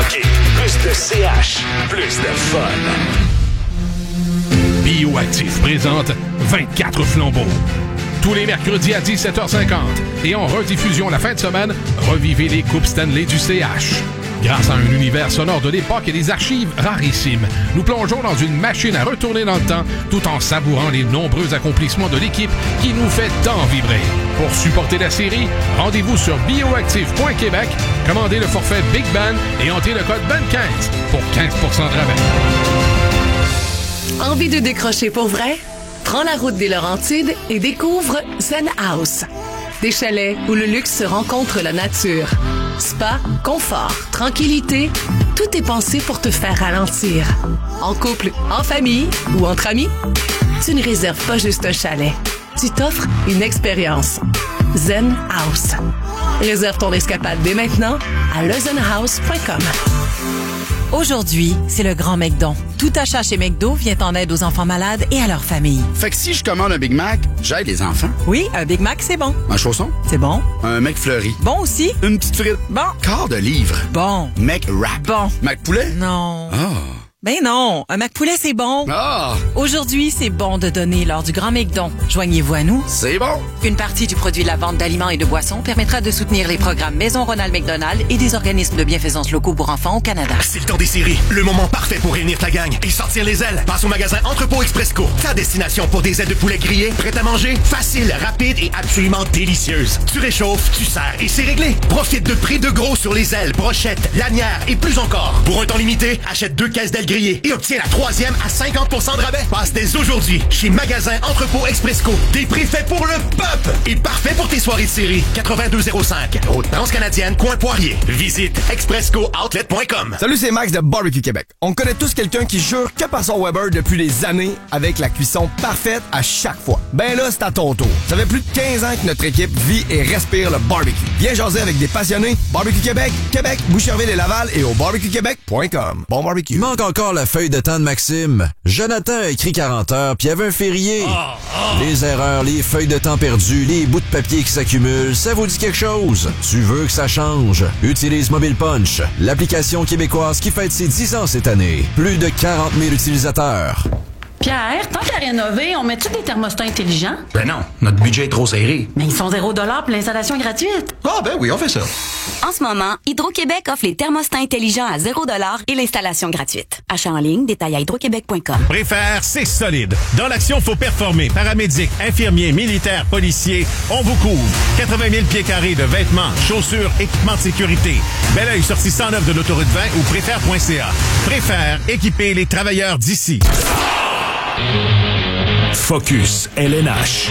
hockey, plus de CH, plus de fun. Bioactif présente 24 flambeaux. Tous les mercredis à 17h50. Et en rediffusion la fin de semaine, revivez les Coupes Stanley du CH. Grâce à un univers sonore de l'époque et des archives rarissimes, nous plongeons dans une machine à retourner dans le temps tout en savourant les nombreux accomplissements de l'équipe qui nous fait tant vibrer. Pour supporter la série, rendez-vous sur bioactive.québec, commandez le forfait Big Band et entrez le code BAN15 pour 15% de rabais. Envie de décrocher pour vrai? Prends la route des Laurentides et découvre Zen House. Des chalets où le luxe se rencontre la nature. Spa, confort, tranquillité, tout est pensé pour te faire ralentir. En couple, en famille ou entre amis, tu ne réserves pas juste un chalet. Tu t'offres une expérience. Zen House. Réserve ton escapade dès maintenant à lezenhouse.com. Aujourd'hui, c'est le grand McDon. Tout achat chez McDo vient en aide aux enfants malades et à leur famille. Fait que si je commande un Big Mac, j'aide les enfants. Oui, un Big Mac, c'est bon. Un chausson? C'est bon. Un McFlurry? Bon aussi. Une petite frite? Bon. Quart de livre? Bon. McWrap? Bon. McPoulet? Non. Ah. Ben non, un McPoulet, c'est bon. Ah. Aujourd'hui, c'est bon de donner lors du Grand McDon. Joignez-vous à nous. C'est bon. Une partie du produit de la vente d'aliments et de boissons permettra de soutenir les programmes Maison Ronald McDonald et des organismes de bienfaisance locaux pour enfants au Canada. C'est le temps des séries. Le moment parfait pour réunir ta gang et sortir les ailes. Passe au magasin Entrepôt Expresco. Ta destination pour des ailes de poulet grillées, prêtes à manger, facile, rapide et absolument délicieuse. Tu réchauffes, tu sers et c'est réglé. Profite de prix de gros sur les ailes, brochettes, lanières et plus encore. Pour un temps limité, achète 2 caisses d'ailes grillées et obtiens la 3e à 50% de rabais. Passe dès aujourd'hui chez Magasin Entrepôt Expresco. Des prix faits pour le peuple et parfait pour tes soirées de série. 8205, route transcanadienne, coin Poirier. Visite exprescooutlet.com. Salut, c'est Max de Barbecue Québec. On connaît tous quelqu'un qui jure que par son Weber depuis des années avec la cuisson parfaite à chaque fois. Ben là, c'est à ton tour. Ça fait plus de 15 ans que notre équipe vit et respire le barbecue. Viens jaser avec des passionnés. Barbecue Québec, Québec, Boucherville et Laval et au barbecuequebec.com. Bon barbecue. Il manque encore la feuille de temps de Maxime. Jonathan a écrit 40 heures, puis il y avait un férié. Les erreurs, les feuilles de temps perdues, les bouts de papier qui s'accumulent, ça vous dit quelque chose? Tu veux que ça change? Utilise Mobile Punch, l'application québécoise qui fête ses 10 ans cette année. Plus de 40 000 utilisateurs. Pierre, tant qu'à rénover, on met-tu des thermostats intelligents? Ben non, notre budget est trop serré. Mais ils sont 0$ pour l'installation gratuite. Ah ben oui, on fait ça. En ce moment, Hydro-Québec offre les thermostats intelligents à 0$ et l'installation gratuite. Achat en ligne, détail à hydroquebec.com. Préfère, c'est solide. Dans l'action, faut performer. Paramédic, infirmiers, militaires, policiers, on vous couvre. 80 000 pieds carrés de vêtements, chaussures, équipements de sécurité. Bel oeil, sortie 109 de l'autoroute 20 ou préfère.ca. Préfère, équiper les travailleurs d'ici. Focus LNH.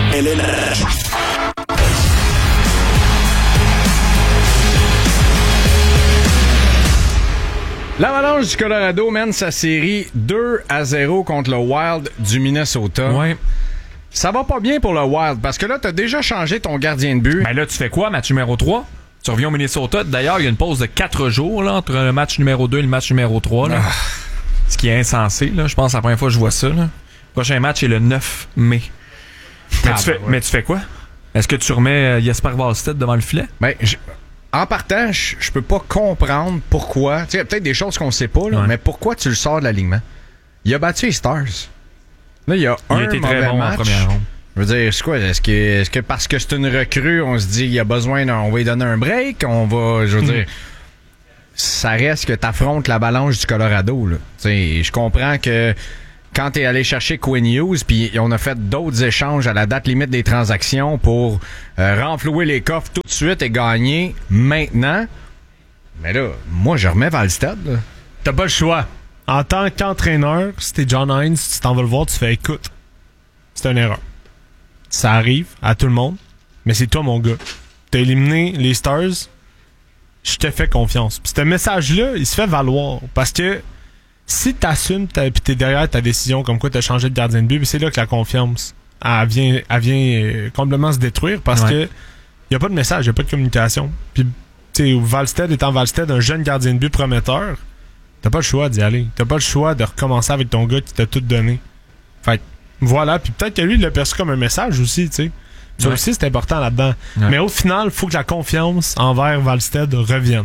L'Avalanche du Colorado mène sa série 2-0 contre le Wild du Minnesota. Ouais. Ça va pas bien pour le Wild parce que là, t'as déjà changé ton gardien de but. Ben là, tu fais quoi, match numéro 3? Tu reviens au Minnesota. D'ailleurs, il y a une pause de 4 jours là, entre le match numéro 2 et le match numéro 3. Là. Ce qui est insensé. Là. Je pense que c'est la première fois que je vois ça. Là. Le prochain match est le 9 mai. Mais tu fais quoi? Est-ce que tu remets Jesper Wallstedt devant le filet? Ben, en partant, je peux pas comprendre pourquoi. Tu sais, il y a peut-être des choses qu'on sait pas, là, mais pourquoi tu le sors de l'alignement? Il a battu les Stars. Là, il a été très bon en première ronde. Je veux dire, c'est quoi? Est-ce que parce que c'est une recrue, on se dit il y a besoin on va lui donner un break? Je veux dire, ça reste que t'affrontes l'Avalanche du Colorado, là. Tu sais, je comprends que quand t'es allé chercher Quinn Hughes, puis on a fait d'autres échanges à la date limite des transactions pour renflouer les coffres tout de suite et gagner maintenant. Mais là, moi, je remets Wallstedt. Là. T'as pas le choix. En tant qu'entraîneur, si t'es John Hines, tu t'en vas le voir, tu fais écoute, c'est une erreur. Ça arrive à tout le monde, mais c'est toi, mon gars. T'as éliminé les Stars, je te fais confiance. Puis ce message-là, il se fait valoir parce que si t'assumes pis t'es derrière ta décision comme quoi t'as changé de gardien de but, c'est là que la confiance elle vient complètement se détruire parce que y a pas de message, y a pas de communication. Puis tu sais, Wallstedt étant Wallstedt, un jeune gardien de but prometteur, t'as pas le choix d'y aller. T'as pas le choix de recommencer avec ton gars qui t'a tout donné. Fait que voilà, puis peut-être que lui il l'a perçu comme un message aussi, tu sais. Ça aussi c'est important là-dedans. Mais au final, faut que la confiance envers Wallstedt revienne.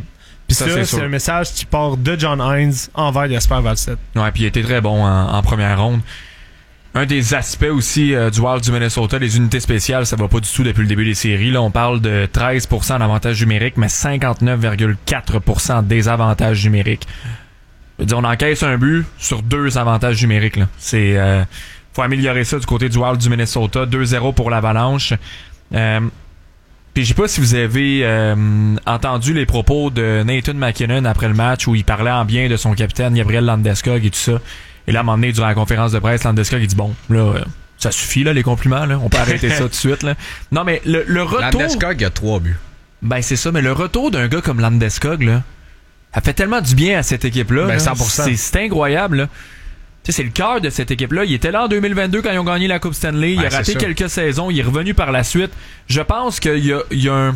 Puis ça, c'est un message qui part de John Hines envers Jesper Wallstedt. Ouais, puis il était très bon en première ronde. Un des aspects aussi du Wild du Minnesota, les unités spéciales, ça va pas du tout depuis le début des séries. Là, on parle de 13% d'avantage numérique, mais 59,4% de désavantage numérique. Je veux dire, on encaisse un but sur 2 avantages numériques. Là. C'est faut améliorer ça du côté du Wild du Minnesota. 2-0 pour l'Avalanche. Puis je sais pas si vous avez entendu les propos de Nathan MacKinnon après le match où il parlait en bien de son capitaine Gabriel Landeskog et tout ça. Et là, à un moment donné, durant la conférence de presse, Landeskog, il dit bon, là, ça suffit, là, les compliments, là. On peut arrêter ça tout de suite, là. Non, mais le retour. Landeskog, il a 3 buts. Ben, c'est ça, mais le retour d'un gars comme Landeskog, là, ça fait tellement du bien à cette équipe-là. Ben, 100%. C'est incroyable, là. Tu sais, c'est le cœur de cette équipe-là. Il était là en 2022 quand ils ont gagné la Coupe Stanley. Il a raté quelques saisons. Il est revenu par la suite. Je pense qu'il y a un.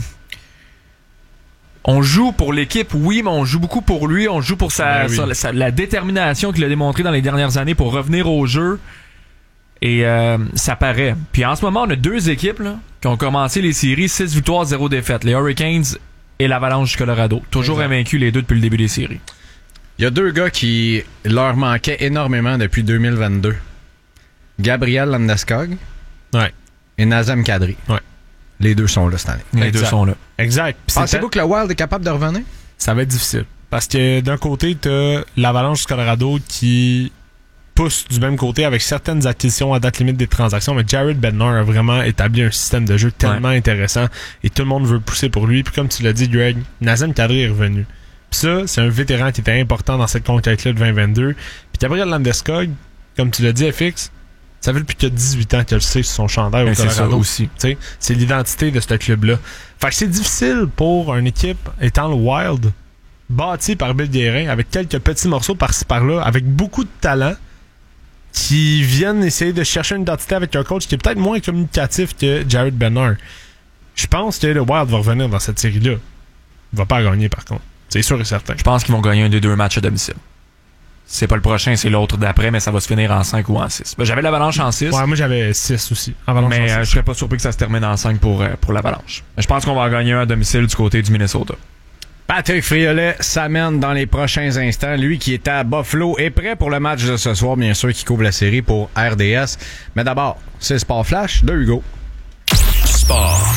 On joue pour l'équipe, oui, mais on joue beaucoup pour lui. On joue pour la détermination qu'il a démontrée dans les dernières années pour revenir au jeu. Et ça paraît. Puis en ce moment, on a 2 équipes là, qui ont commencé les séries, 6 victoires, 0 défaites. Les Hurricanes et l'Avalanche du Colorado. Toujours invaincus les deux depuis le début des séries. Il y a 2 gars qui leur manquaient énormément depuis 2022. Gabriel Landeskog et Nazem Kadri. Ouais. Les 2 sont là cette année. Les 2 sont là. Exact. Pensez-vous que le Wild est capable de revenir? Ça va être difficile. Parce que d'un côté, t'as l'Avalanche du Colorado qui pousse du même côté avec certaines acquisitions à date limite des transactions, mais Jared Bednar a vraiment établi un système de jeu tellement intéressant et tout le monde veut pousser pour lui. Puis comme tu l'as dit, Greg, Nazem Kadri est revenu. Puis ça, c'est un vétéran qui était important dans cette conquête-là de 2022. Puis Gabriel Landeskog, comme tu l'as dit, FX, ça fait depuis qu'il a 18 ans qu'elle sait sur son chandail au Colorado. C'est ça aussi. T'sais, c'est l'identité de ce club-là. Fait que c'est difficile pour une équipe étant le Wild, bâtie par Bill Guérin, avec quelques petits morceaux par-ci par-là, avec beaucoup de talent, qui viennent essayer de chercher une identité avec un coach qui est peut-être moins communicatif que Jared Bednar. Je pense que le Wild va revenir dans cette série-là. Il va pas gagner, par contre. C'est sûr et certain. Je pense qu'ils vont gagner un des 2 matchs à domicile. C'est pas le prochain, c'est l'autre d'après, mais ça va se finir en 5 ou en 6. Ben, j'avais l'Avalanche en 6. Ouais, moi j'avais 6 aussi. Mais je serais pas surpris que ça se termine en 5 pour l'Avalanche. Je pense qu'on va en gagner un à domicile du côté du Minnesota. Patrick Friolet s'amène dans les prochains instants. Lui qui est à Buffalo est prêt pour le match de ce soir, bien sûr, qui couvre la série pour RDS. Mais d'abord, c'est le Sport Flash de Hugo. Sport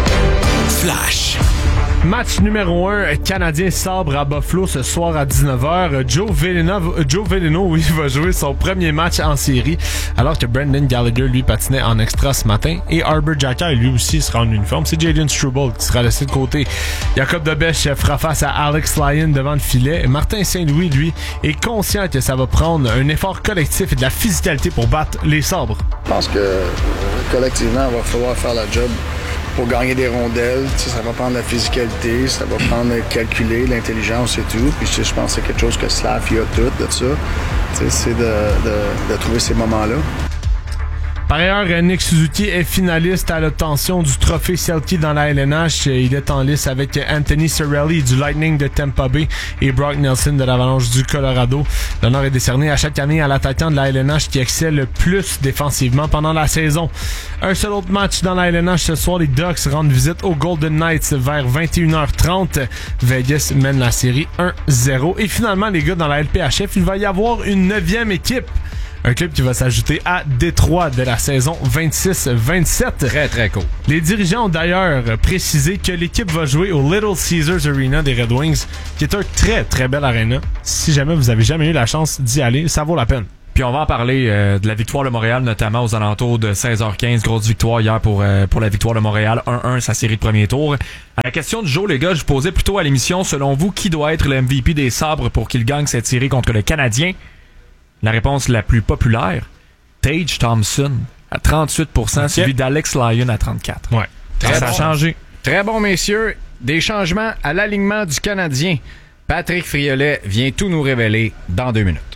Flash. Match numéro 1, Canadien Sabre à Buffalo ce soir à 19h. Joe Veleno, oui, va jouer son premier match en série, alors que Brendan Gallagher, lui, patinait en extra ce matin. Et Arbor Xhekaj, lui aussi, sera en uniforme. C'est Jayden Struble qui sera laissé de côté. Jacob Debesch fera face à Alex Lyon devant le filet. Martin Saint-Louis, lui, est conscient que ça va prendre un effort collectif et de la physicalité pour battre les Sabres. Je pense que collectivement, il va falloir faire la job pour gagner des rondelles. Ça va prendre la physicalité, ça va prendre calculer, l'intelligence et tout. Puis je pense que c'est quelque chose que Slav y a tout de ça. C'est de trouver ces moments-là. Par ailleurs, Nick Suzuki est finaliste à l'obtention du trophée Selke dans la LNH. Il est en lice avec Anthony Cirelli du Lightning de Tampa Bay et Brock Nelson de l'Avalanche du Colorado. L'honneur est décerné à chaque année à l'attaquant de la LNH qui excelle le plus défensivement pendant la saison. Un seul autre match dans la LNH ce soir, les Ducks rendent visite aux Golden Knights vers 21h30. Vegas mène la série 1-0. Et finalement, les gars, dans la LPHF, il va y avoir une 9e équipe. Un club qui va s'ajouter à Détroit de la saison 26-27. Très, très cool. Les dirigeants ont d'ailleurs précisé que l'équipe va jouer au Little Caesars Arena des Red Wings, qui est un très, très bel arena. Si jamais vous avez jamais eu la chance d'y aller, ça vaut la peine. Puis on va en parler de la victoire de Montréal, notamment aux alentours de 16h15. Grosse victoire hier pour la victoire de Montréal. 1-1, sa série de premier tour. À la question du jour, les gars, je posais plutôt à l'émission, selon vous, qui doit être le MVP des Sabres pour qu'il gagne cette série contre le Canadien? La réponse la plus populaire, Tage Thompson à 38%, suivi d'Alex Lyon à 34%. Ouais. Ça a changé. Très bon, messieurs. Des changements à l'alignement du Canadien. Patrick Friolet vient tout nous révéler dans 2 minutes.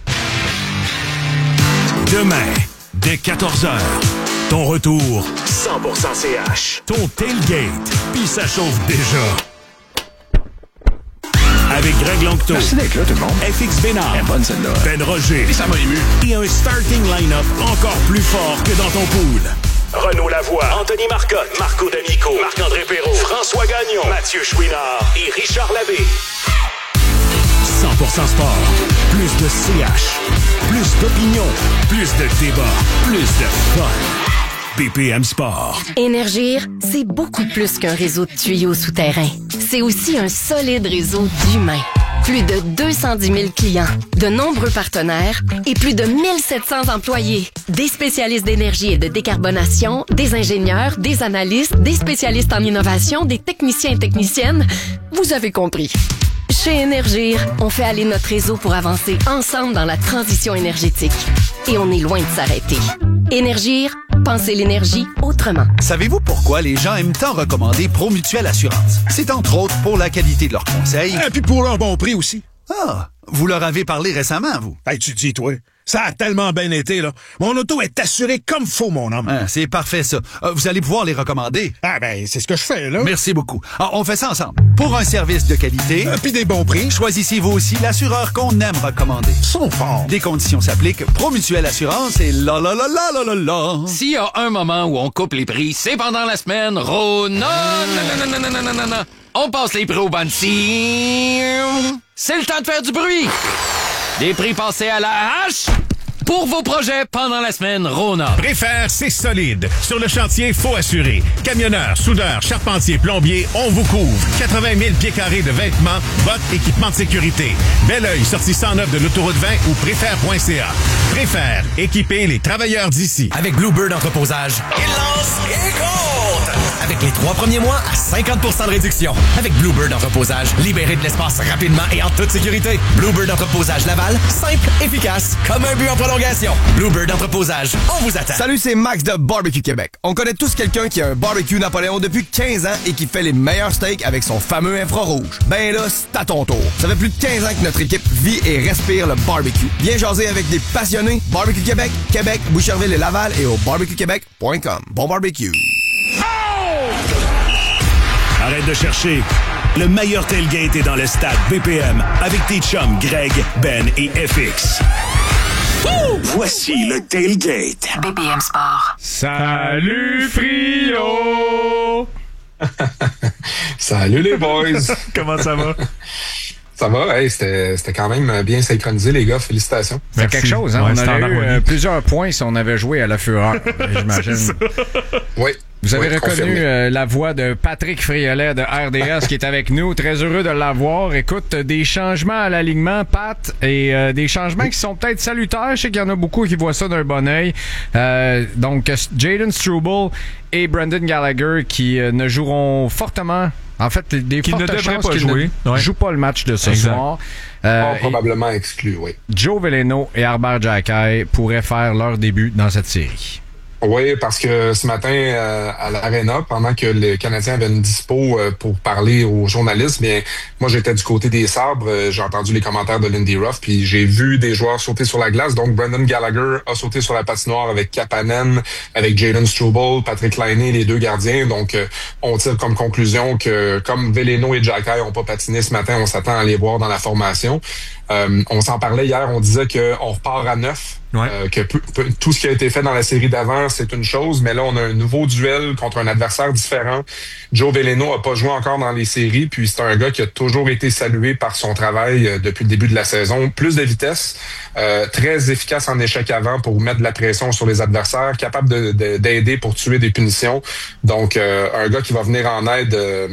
Demain, dès 14h, ton retour 100% CH. Ton tailgate, puis ça chauffe déjà. Avec Greg Longto. Merci d'être là, tout le monde. FX Bénard. Bonne celle-là. Ben Roger. Et ça m'a ému. Et un starting line-up encore plus fort que dans ton pool. Renaud Lavoie, Anthony Marcotte, Marco D'Amico, Marc-André Perrault, François Gagnon, Mathieu Chouinard et Richard Labbé. sport. Plus de CH. Plus d'opinion. Plus de débat. Plus de fun. BPM Sport. Énergir, c'est beaucoup plus qu'un réseau de tuyaux souterrains. C'est aussi un solide réseau d'humains. Plus de 210 000 clients, de nombreux partenaires et plus de 1700 employés. Des spécialistes d'énergie et de décarbonation, des ingénieurs, des analystes, des spécialistes en innovation, des techniciens et techniciennes. Vous avez compris. Chez Énergir, on fait aller notre réseau pour avancer ensemble dans la transition énergétique. Et on est loin de s'arrêter. Énergir, pensez l'énergie autrement. Savez-vous pourquoi les gens aiment tant recommander Promutuelle Assurance? C'est entre autres pour la qualité de leurs conseils. Et puis pour leur bon prix aussi. Ah, vous leur avez parlé récemment, vous? Hey, tu dis, toi. Ça a tellement bien été, là. Mon auto est assurée comme faut, mon homme. Ah, c'est parfait, ça. Vous allez pouvoir les recommander. Ah, ben, c'est ce que je fais, là. Merci beaucoup. Alors, on fait ça ensemble. Pour un service de qualité... puis des bons prix. Choisissez vous aussi l'assureur qu'on aime recommander. Son fort. Des conditions s'appliquent. Promutuelle Assurance et la la la la la la la. S'il y a un moment où on coupe les prix, c'est pendant la semaine. Non. On passe les prix au Bansi. C'est le temps de faire du bruit. Des prix passés à la hache pour vos projets pendant la semaine Rona. Préfère, c'est solide. Sur le chantier, faut assurer. Camionneurs, soudeurs, charpentiers, plombiers, on vous couvre. 80 000 pieds carrés de vêtements, bottes, équipements de sécurité. Bel-Oeil, sortie 109 de l'autoroute 20 ou préfère.ca. Préfère, équiper les travailleurs d'ici. Avec Bluebird Entreposage, il lance et compte! Avec les 3 premiers mois à 50% de réduction. Avec Bluebird Entreposage, libérez de l'espace rapidement et en toute sécurité. Bluebird Entreposage Laval, simple, efficace, comme un but en prolongation. Bluebird Entreposage, on vous attend. Salut, c'est Max de Barbecue Québec. On connaît tous quelqu'un qui a un barbecue Napoléon depuis 15 ans et qui fait les meilleurs steaks avec son fameux infrarouge. Ben là, c'est à ton tour. Ça fait plus de 15 ans que notre équipe vit et respire le barbecue. Viens jaser avec des passionnés. Barbecue Québec, Québec, Boucherville et Laval et au barbecuequebec.com. Bon barbecue. Arrête de chercher. Le meilleur tailgate est dans le stade BPM avec tes chums Greg, Ben et FX. Voici le tailgate. BPM Sport. Salut Frio! Salut les boys! Comment ça va? Ça va, hey, c'était quand même bien synchronisé, les gars. Félicitations. C'est quelque chose, hein? Ouais, on aurait eu plusieurs points si on avait joué à la fureur, j'imagine. Oui. Vous avez reconnu la voix de Patrick Friolet de RDS qui est avec nous. Très heureux de l'avoir. Écoute, des changements à l'alignement, Pat, et des changements qui sont peut-être salutaires. Je sais qu'il y en a beaucoup qui voient ça d'un bon œil. Donc, Jayden Struble et Brendan Gallagher qui ne joueront fortement... En fait, des qui fortes ne devraient chances pas qu'ils jouer. ne jouent pas le match de ce soir. Probablement exclu, oui. Joe Veleno et Harbert Jacquet pourraient faire leur début dans cette série. Oui, parce que ce matin, à l'Arena, pendant que les Canadiens avaient une dispo pour parler aux journalistes, bien, moi, j'étais du côté des Sabres. J'ai entendu les commentaires de Lindy Ruff, puis j'ai vu des joueurs sauter sur la glace. Donc, Brendan Gallagher a sauté sur la patinoire avec Kapanen, avec Jayden Struble, Patrick Laine, les deux gardiens. Donc, on tire comme conclusion que, comme Veleno et Jacquet n'ont pas patiné ce matin, on s'attend à les voir dans la formation. On s'en parlait hier, on disait qu'on repart à 9. Que tout ce qui a été fait dans la série d'avant, c'est une chose, mais là, on a un nouveau duel contre un adversaire différent. Joe Veleno a pas joué encore dans les séries, puis c'est un gars qui a toujours été salué par son travail depuis le début de la saison. Plus de vitesse, très efficace en échec avant pour mettre de la pression sur les adversaires, capable d'aider pour tuer des punitions. Donc, un gars qui va venir en aide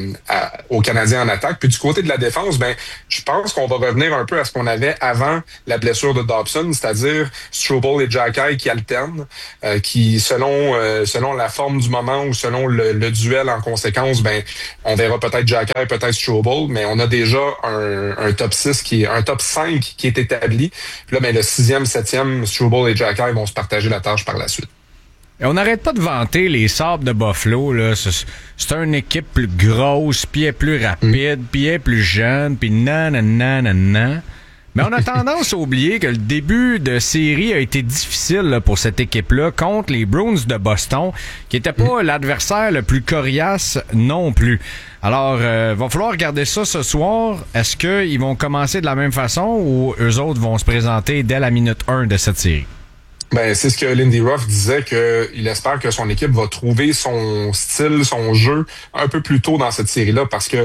aux Canadiens en attaque. Puis du côté de la défense, ben, je pense qu'on va revenir un peu à ce qu'on avait avant la blessure de Dobson, c'est-à-dire Struble et Jacquet qui alternent, qui selon la forme du moment ou selon le duel en conséquence, ben on verra peut-être Jacquet, peut-être Struble, mais on a déjà un top 6 un top 5 qui est établi. Puis là, ben, le 6e, 7e, Struble et Jacquet vont se partager la tâche par la suite. Et on n'arrête pas de vanter les Sabres de Buffalo, là. C'est une équipe plus grosse, puis elle est plus rapide, puis elle est plus jeune, puis nanana. Mais on a tendance à oublier que le début de série a été difficile là, pour cette équipe-là contre les Bruins de Boston, qui n'était pas l'adversaire le plus coriace non plus. Alors, va falloir regarder ça ce soir. Est-ce qu'ils vont commencer de la même façon ou eux autres vont se présenter dès la minute 1 de cette série? Ben, c'est ce que Lindy Ruff disait, qu'il espère que son équipe va trouver son style, son jeu un peu plus tôt dans cette série-là, parce que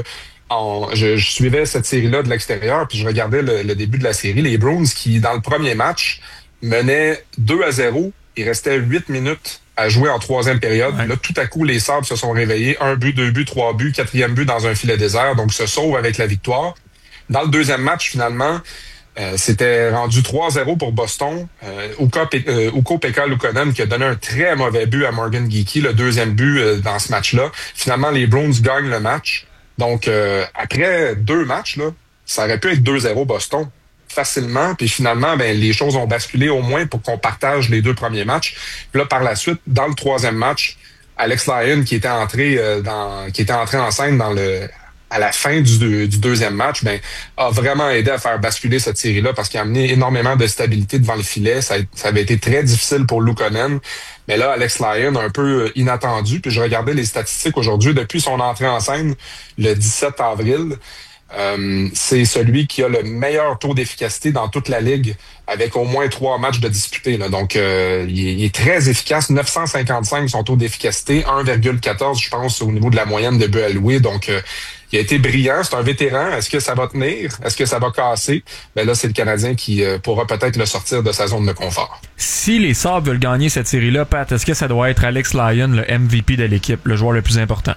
je suivais cette série-là de l'extérieur, puis je regardais le début de la série. Les Bruins qui, dans le premier match, menaient 2-0. Il restait 8 minutes à jouer en troisième période. Ouais. Là, tout à coup, les Sabres se sont réveillés. 1 but, 2 buts, 3 buts, 4e but dans un filet désert. Donc, se sauvent avec la victoire. Dans le deuxième match, finalement, c'était rendu 3-0 pour Boston. Ukko-Pekka Luukkonen qui a donné un très mauvais but à Morgan Geekie, le deuxième but dans ce match-là. Finalement, les Bruins gagnent le match. Donc, après 2 matchs, là, ça aurait pu être 2-0 Boston facilement. Puis finalement, les choses ont basculé au moins pour qu'on partage les 2 premiers matchs. Puis là, par la suite, dans le troisième match, Alex Lyon, qui était entré en scène à la fin du deuxième match, a vraiment aidé à faire basculer cette série-là parce qu'il a amené énormément de stabilité devant le filet. Ça avait été très difficile pour Luukkonen. Mais là, Alex Lyon, un peu inattendu. Puis je regardais les statistiques aujourd'hui. Depuis son entrée en scène, le 17 avril, c'est celui qui a le meilleur taux d'efficacité dans toute la ligue avec au moins 3 matchs de disputés. Là. Donc, il est très efficace. 955 son taux d'efficacité. 1,14, je pense, au niveau de la moyenne de buts alloués. Donc, il a été brillant. C'est un vétéran. Est-ce que ça va tenir? Est-ce que ça va casser? Là, c'est le Canadien qui pourra peut-être le sortir de sa zone de confort. Si les Sabres veulent gagner cette série-là, Pat, est-ce que ça doit être Alex Lyon, le MVP de l'équipe, le joueur le plus important?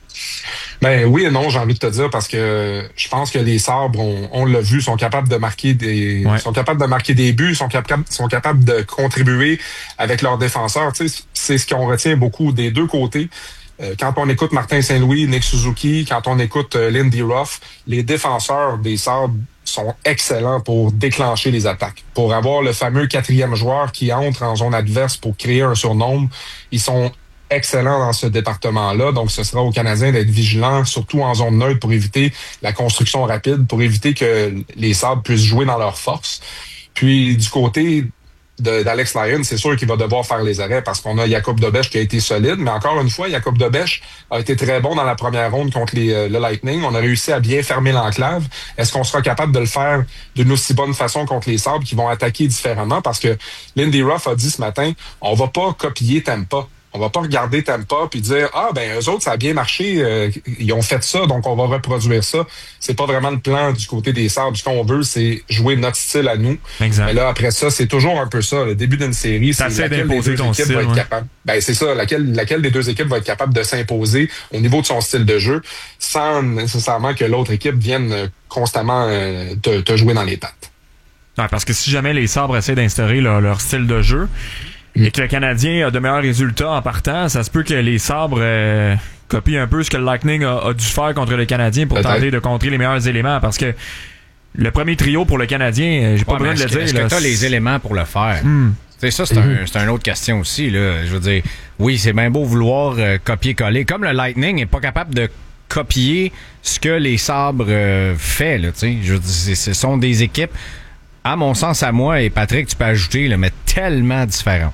Oui et non, j'ai envie de te dire, parce que je pense que les Sabres, on l'a vu, sont capables de marquer des buts, sont capables de contribuer avec leurs défenseurs. Tu sais, c'est ce qu'on retient beaucoup des deux côtés. Quand on écoute Martin Saint-Louis, Nick Suzuki, quand on écoute Lindy Ruff, les défenseurs des Sabres sont excellents pour déclencher les attaques. Pour avoir le fameux 4e joueur qui entre en zone adverse pour créer un surnombre, ils sont excellent dans ce département-là. Donc, ce sera aux Canadiens d'être vigilants, surtout en zone neutre, pour éviter la construction rapide, pour éviter que les Sabres puissent jouer dans leur force. Puis, du côté d'Alex Lyon, c'est sûr qu'il va devoir faire les arrêts parce qu'on a Jakub Dobeš qui a été solide. Mais encore une fois, Jakub Dobeš a été très bon dans la première ronde contre le Lightning. On a réussi à bien fermer l'enclave. Est-ce qu'on sera capable de le faire d'une aussi bonne façon contre les Sabres qui vont attaquer différemment? Parce que Lindy Ruff a dit ce matin, on va pas copier Tampa. On va pas regarder Tampa puis dire eux autres ça a bien marché, ils ont fait ça donc on va reproduire ça. C'est pas vraiment le plan du côté des Sabres. Ce qu'on veut c'est jouer notre style à nous. Exact. Mais là après ça c'est toujours un peu ça. Le début d'une série, c'est laquelle des deux équipes va être capable. C'est ça, laquelle des deux équipes va être capable de s'imposer au niveau de son style de jeu sans nécessairement que l'autre équipe vienne constamment te jouer dans les pattes. Ouais, parce que si jamais les Sabres essaient d'instaurer leur style de jeu et que le Canadien a de meilleurs résultats en partant, ça se peut que les Sabres copient un peu ce que le Lightning a dû faire contre le Canadien pour tenter de contrer les meilleurs éléments. Parce que le premier trio pour le Canadien, j'ai pas besoin de le dire. Est-ce que t'as les éléments pour le faire? C'est ça, c'est une autre question aussi. Là. Je veux dire, oui, c'est bien beau vouloir copier-coller. Comme le Lightning n'est pas capable de copier ce que les Sabres fait. Là, je veux dire, ce sont des équipes, à mon sens, à moi, et Patrick, tu peux ajouter, là, mais tellement différentes.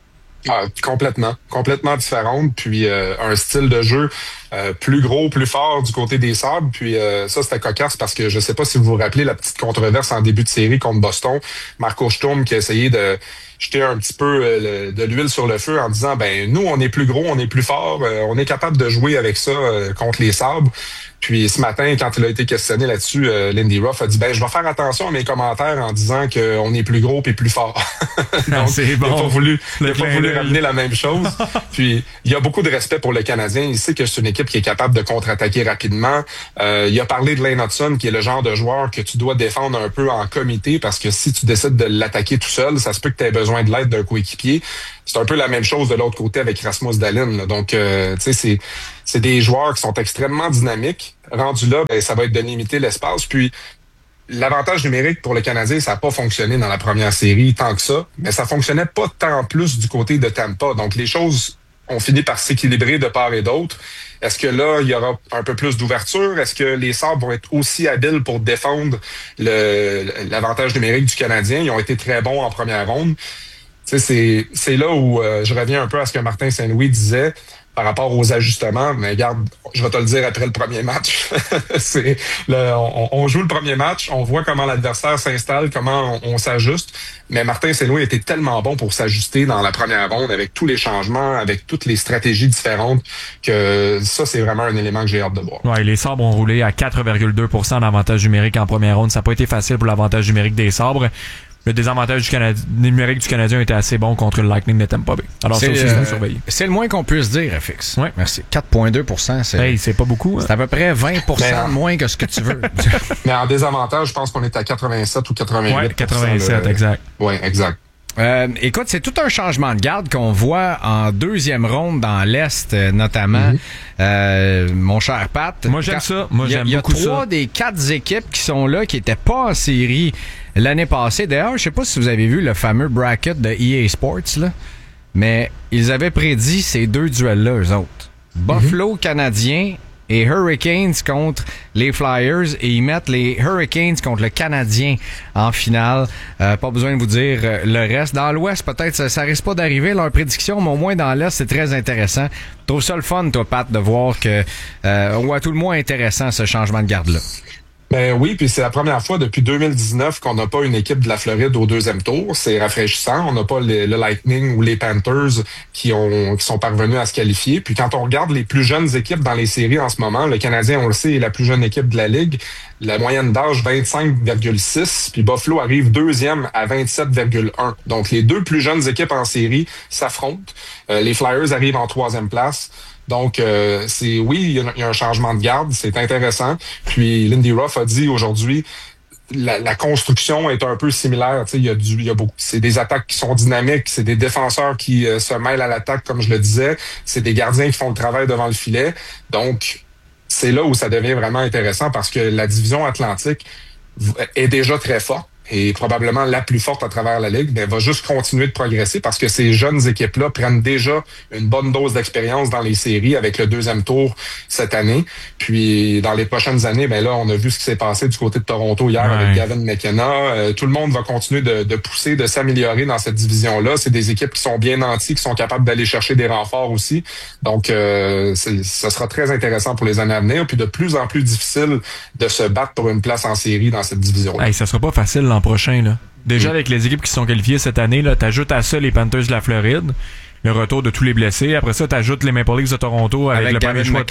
Complètement différente, puis un style de jeu plus gros, plus fort du côté des Sabres, puis ça c'était cocasse parce que je sais pas si vous vous rappelez la petite controverse en début de série contre Boston, Marco Sturm qui a essayé de jeter un petit peu de l'huile sur le feu en disant nous on est plus gros, on est plus fort, on est capable de jouer avec ça contre les Sabres. Puis ce matin, quand il a été questionné là-dessus, Lindy Ruff a dit je vais faire attention à mes commentaires en disant qu'on est plus gros et plus fort. Donc, c'est bon. Il n'a pas voulu ramener la même chose. Puis il y a beaucoup de respect pour le Canadien. Il sait que c'est une équipe qui est capable de contre-attaquer rapidement. Il a parlé de Lane Hudson, qui est le genre de joueur que tu dois défendre un peu en comité parce que si tu décides de l'attaquer tout seul, ça se peut que tu aies besoin de l'aide d'un coéquipier. C'est un peu la même chose de l'autre côté avec Rasmus Dahlin. Là. Donc, tu sais, c'est des joueurs qui sont extrêmement dynamiques. Rendu là, ça va être de limiter l'espace. Puis, l'avantage numérique pour le Canadien, ça n'a pas fonctionné dans la première série tant que ça, mais ça fonctionnait pas tant plus du côté de Tampa. Donc, les choses ont fini par s'équilibrer de part et d'autre. Est-ce que là, il y aura un peu plus d'ouverture? Est-ce que les Sabres vont être aussi habiles pour défendre l'avantage numérique du Canadien? Ils ont été très bons en première ronde. Tu sais, c'est là où je reviens un peu à ce que Martin Saint-Louis disait. par rapport aux ajustements, mais regarde, je vais te le dire après le premier match. On joue le premier match, on voit comment l'adversaire s'installe, comment on s'ajuste. Mais Martin Saint-Louis était tellement bon pour s'ajuster dans la première ronde avec tous les changements, avec toutes les stratégies différentes, que ça, c'est vraiment un élément que j'ai hâte de voir. Ouais, les Sabres ont roulé à 4,2% d'avantage numérique en première ronde. Ça n'a pas été facile pour l'avantage numérique des Sabres. Le désavantage numérique du Canadien était assez bon contre le Lightning de Tampa Bay. Alors ça aussi, c'est à surveiller. C'est le moins qu'on puisse dire, FX. Ouais. Merci. 4,2%, c'est pas beaucoup. C'est à peu près 20% moins que ce que tu veux. Mais en désavantage, je pense qu'on est à 87 ou 88%. Ouais, 87, exact. Oui, exact. Écoute, c'est tout un changement de garde qu'on voit en deuxième ronde dans l'Est, notamment. Mon cher Pat. Moi, j'aime ça. Moi, j'aime beaucoup ça. Il y a 3 des 4 équipes qui sont là, qui n'étaient pas en série l'année passée. D'ailleurs, je sais pas si vous avez vu le fameux bracket de EA Sports, là, mais ils avaient prédit ces 2 duels-là, eux autres. Buffalo Canadien et Hurricanes contre les Flyers, et ils mettent les Hurricanes contre le Canadien en finale. Pas besoin de vous dire le reste. Dans l'Ouest, peut-être, ça risque pas d'arriver, leur prédiction, mais au moins dans l'Est, c'est très intéressant. Je trouve ça le fun, toi, Pat, de voir que, ou à tout le moins intéressant, ce changement de garde-là. Ben oui, puis c'est la première fois depuis 2019 qu'on n'a pas une équipe de la Floride au deuxième tour. C'est rafraîchissant. On n'a pas le Lightning ou les Panthers qui sont parvenus à se qualifier. Puis quand on regarde les plus jeunes équipes dans les séries en ce moment, le Canadien, on le sait, est la plus jeune équipe de la Ligue. La moyenne d'âge, 25,6. Puis Buffalo arrive deuxième à 27,1. Donc les 2 plus jeunes équipes en série s'affrontent. Les Flyers arrivent en 3e place. Donc, il y a un changement de garde, c'est intéressant. Puis, Lindy Ruff a dit aujourd'hui, la construction est un peu similaire. Tu sais, il y a beaucoup. C'est des attaques qui sont dynamiques, c'est des défenseurs qui se mêlent à l'attaque, comme je le disais. C'est des gardiens qui font le travail devant le filet. Donc, c'est là où ça devient vraiment intéressant parce que la division Atlantique est déjà très forte. Et probablement la plus forte à travers la Ligue, mais va juste continuer de progresser parce que ces jeunes équipes-là prennent déjà une bonne dose d'expérience dans les séries avec le deuxième tour cette année. Puis dans les prochaines années, ben là, on a vu ce qui s'est passé du côté de Toronto hier avec Gavin McKenna. Tout le monde va continuer de pousser, de s'améliorer dans cette division-là. C'est des équipes qui sont bien nanties, qui sont capables d'aller chercher des renforts aussi. Donc, ça sera très intéressant pour les années à venir. Puis de plus en plus difficile de se battre pour une place en série dans cette division-là. Hey, ça sera pas facile l'an prochain, là. Déjà, avec les équipes qui sont qualifiées cette année, là, t'ajoutes à ça les Panthers de la Floride, le retour de tous les blessés. Après ça, t'ajoutes les Maple Leafs de Toronto avec le premier choix.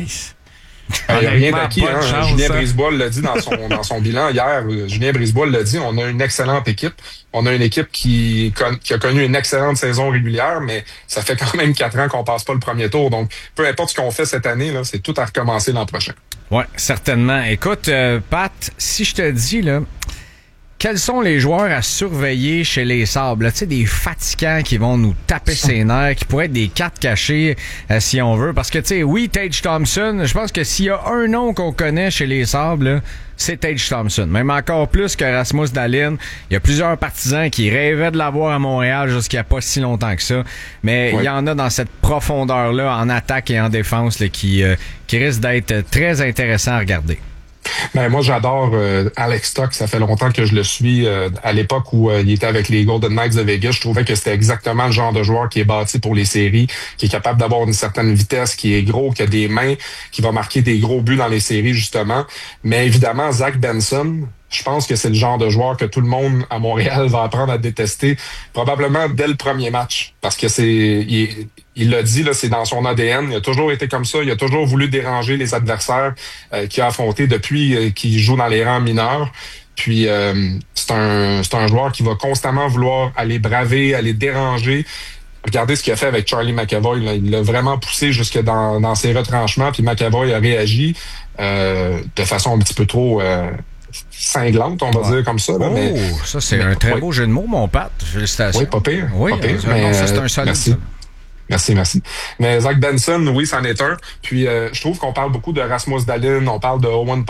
Il n'y a rien d'acquis. Julien Brisebois l'a dit dans son bilan hier. Julien Brisebois l'a dit, on a une excellente équipe. On a une équipe qui a connu une excellente saison régulière, mais ça fait quand même 4 ans qu'on passe pas le premier tour. Donc, peu importe ce qu'on fait cette année, là, c'est tout à recommencer l'an prochain. Ouais, certainement. Écoute, Pat, si je te dis, là, quels sont les joueurs à surveiller chez les Sabres? Tu sais, des fatigants qui vont nous taper ses nerfs, qui pourraient être des cartes cachées, si on veut. Parce que, tu sais, oui, Tage Thompson, je pense que s'il y a un nom qu'on connaît chez les Sabres, là, c'est Tage Thompson. Même encore plus que Rasmus Dahlin. Il y a plusieurs partisans qui rêvaient de l'avoir à Montréal jusqu'il n'y a pas si longtemps que ça. Mais il y en a dans cette profondeur-là, en attaque et en défense, là, qui risque d'être très intéressant à regarder. Ben, moi, j'adore Alex Tuch. Ça fait longtemps que je le suis. À l'époque où il était avec les Golden Knights de Vegas, je trouvais que c'était exactement le genre de joueur qui est bâti pour les séries, qui est capable d'avoir une certaine vitesse, qui est gros, qui a des mains, qui va marquer des gros buts dans les séries, justement. Mais évidemment, Zach Benson, je pense que c'est le genre de joueur que tout le monde à Montréal va apprendre à détester, probablement dès le premier match. Parce que il l'a dit, là, c'est dans son ADN. Il a toujours été comme ça. Il a toujours voulu déranger les adversaires qu'il a affrontés depuis qu'il joue dans les rangs mineurs. Puis c'est un joueur qui va constamment vouloir aller braver, aller déranger. Regardez ce qu'il a fait avec Charlie McAvoy. Là. Il l'a vraiment poussé jusque dans ses retranchements. Puis McAvoy a réagi de façon un petit peu trop cinglante, on va dire comme ça. Là, mais ça, c'est un très beau jeu de mots, mon Pat. Félicitations. Oui, pas pire. Oui, pas pire, mais ça, c'est un solide. Merci. Mais Zach Benson, oui, c'en est un. Puis je trouve qu'on parle beaucoup de Rasmus Dahlin, on parle de Owen